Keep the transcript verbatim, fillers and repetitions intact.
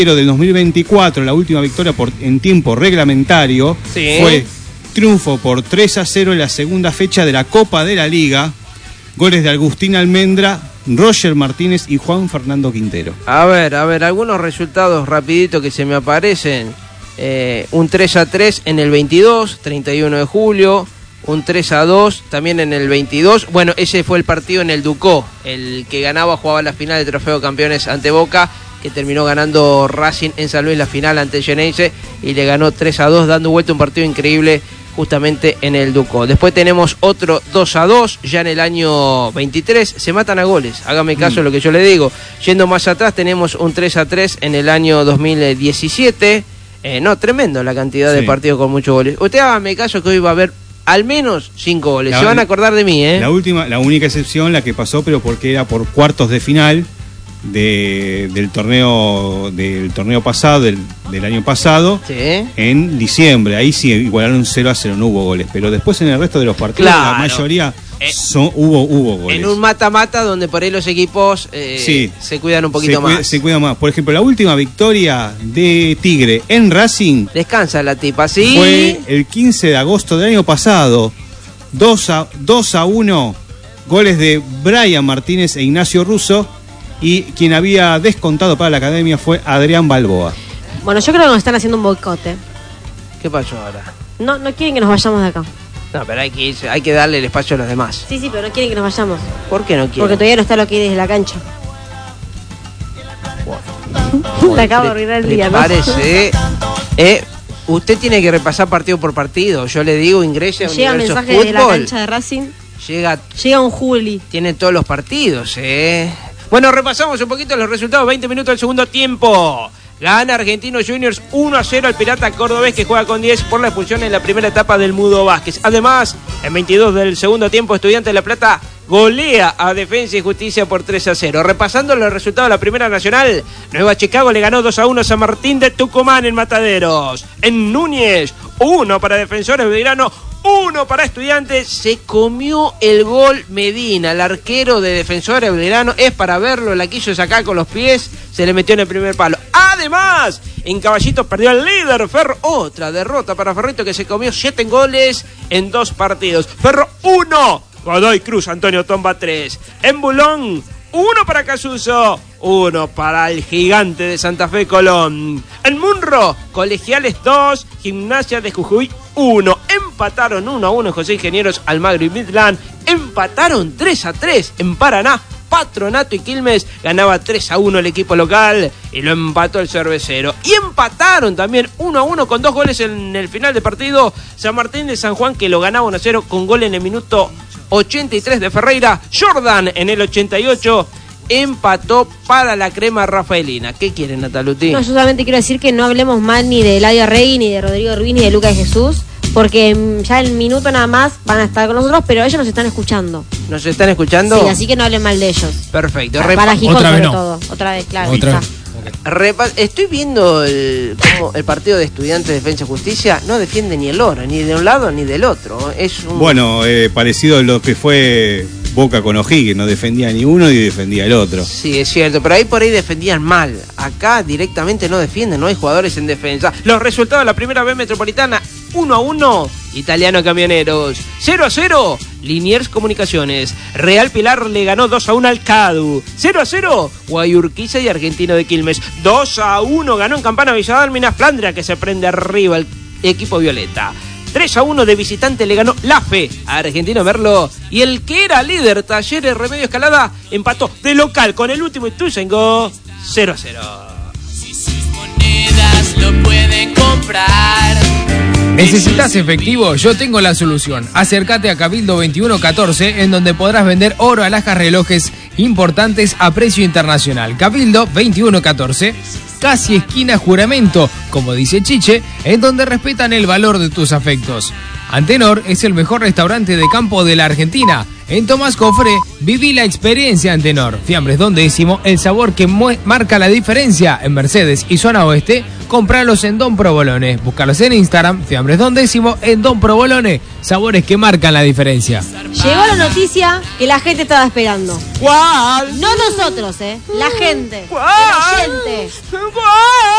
del dos mil veinticuatro, la última victoria por, en tiempo reglamentario, sí. fue triunfo por tres a cero en la segunda fecha de la Copa de la Liga. Goles de Agustín Almendra, Roger Martínez y Juan Fernando Quintero. A ver, a ver, algunos resultados rapidito que se me aparecen. Eh, un tres a tres en el veintidós, treinta y uno de julio. Un tres a dos también en el veintidós. Bueno, ese fue el partido en el Ducó. El que ganaba jugaba la final del Trofeo de Campeones ante Boca, que terminó ganando Racing en San Luis la final ante Geneise y le ganó tres a dos, dando vuelta un partido increíble justamente en el Ducó. Después tenemos otro dos a dos, ya en el año veintitrés, se matan a goles, hágame caso de mm. lo que yo le digo. Yendo más atrás tenemos un tres a tres en el año dos mil diecisiete, eh, no, tremendo la cantidad sí. de partidos con muchos goles. Usted hágame caso que hoy va a haber al menos cinco goles, la, se van a acordar de mí, ¿eh? La última, la única excepción, la que pasó, pero porque era por cuartos de final de, del torneo del torneo pasado, del, del año pasado, sí. en diciembre. Ahí sí igualaron cero a cero, no hubo goles, pero después en el resto de los partidos, claro. la mayoría eh, son, hubo, hubo goles. En un mata-mata donde por ahí los equipos eh, sí. se cuidan un poquito se más. Cuida, se cuidan más. Por ejemplo, la última victoria de Tigre en Racing. Descansa la tipa, ¿sí? Fue el quince de agosto del año pasado. dos a uno, goles de Brian Martínez e Ignacio Russo. Y quien había descontado para la academia fue Adrián Balboa. Bueno, yo creo que nos están haciendo un boicote. ¿Qué pasó ahora? No, no quieren que nos vayamos de acá. No, pero hay que irse, hay que darle el espacio a los demás. Sí, sí, pero no quieren que nos vayamos. ¿Por qué no quieren? Porque todavía no está lo que hay desde la cancha. Wow. Te acabo de arruinar el día, ¿no? Parece. Eh, usted tiene que repasar partido por partido. Yo le digo, ingrese a Llega Universo mensaje Fútbol. de la cancha de Racing. Llega, Llega un Juli. Tiene todos los partidos, eh. Bueno, repasamos un poquito los resultados. veinte minutos del segundo tiempo. Gana Argentinos Juniors uno a cero al Pirata Cordobés, que juega con diez por la expulsión en la primera etapa del Mudo Vázquez. Además, en veintidós del segundo tiempo, Estudiantes de La Plata golea a Defensa y Justicia por tres a cero. Repasando los resultados de la Primera Nacional, Nueva Chicago le ganó dos a uno a San Martín de Tucumán en Mataderos. En Núñez, uno para Defensores Belgrano, uno para Estudiantes. Se comió el gol Medina, el arquero de Defensores Belgrano. Es para verlo, la quiso sacar con los pies, se le metió en el primer palo. Además, en Caballitos perdió el líder Ferro. Otra derrota para Ferrito, que se comió siete goles en dos partidos. Ferro uno, Godoy Cruz Antonio Tomba tres. En Bulón, uno para Casuso, uno para el Gigante de Santa Fe Colón. En Munro, Colegiales dos, Gimnasia de Jujuy uno. Empataron uno a uno José Ingenieros, Almagro y Midland. Empataron tres a tres en Paraná. Patronato y Quilmes ganaba tres a uno el equipo local y lo empató el Cervecero. Y empataron también uno a uno con dos goles en el final de partido San Martín de San Juan, que lo ganaba uno a cero con gol en el minuto ochenta y tres de Ferreira. Jordan en el ochenta y ocho empató para la crema rafaelina. ¿Qué quieren, Nataluti? No, yo solamente quiero decir que no hablemos mal ni de Eladio Rey, ni de Rodrigo Ruiz, ni de Lucas de Jesús, porque ya el minuto nada más van a estar con nosotros, pero ellos nos están escuchando. ¿Nos están escuchando? Sí, así que no hablen mal de ellos. Perfecto. Para, para Gijón sobre no. todo. Otra vez, claro. Otra vez. Repa- Estoy viendo el, como el partido de Estudiantes de Defensa y Justicia no defiende ni el oro, ni de un lado ni del otro. Es un... Bueno, eh, parecido a lo que fue Boca con O'Higgins, no defendía ni uno ni defendía el otro. Sí, es cierto, pero ahí por ahí defendían mal. Acá directamente no defienden, no hay jugadores en defensa. Los resultados de la primera B Metropolitana: uno a uno, Italiano Camioneros. cero a cero, Liniers Comunicaciones. Real Pilar le ganó dos a uno al Cadu. cero a cero, Guayurquiza y Argentino de Quilmes. dos a uno ganó en Campana Villadalminas Flandria, que se prende arriba el equipo violeta. tres a uno de visitante le ganó La Fe a Argentino Merlo. Y el que era líder, Talleres Remedio Escalada, empató de local con el último Ituzaingó cero a cero. Si sus monedas lo pueden comprar. ¿Necesitas efectivo? Yo tengo la solución. Acércate a Cabildo veintiuno catorce, en donde podrás vender oro, alhajas, relojes importantes a precio internacional. Cabildo veintiuno catorce, casi esquina Juramento, como dice Chiche, en donde respetan el valor de tus afectos. Antenor es el mejor restaurante de campo de la Argentina. En Tomás Cofré, viví la experiencia Antenor. Fiambres Don Décimo, el sabor que mu- marca la diferencia en Mercedes y zona oeste. Compralos en Don Provolone. Búscalos en Instagram, Fiambres Don Décimo, en Don Provolone. Sabores que marcan la diferencia. Llegó la noticia que la gente estaba esperando. ¿Cuál? No nosotros, ¿eh? La gente. ¿Cuál? El oyente. ¿Cuál?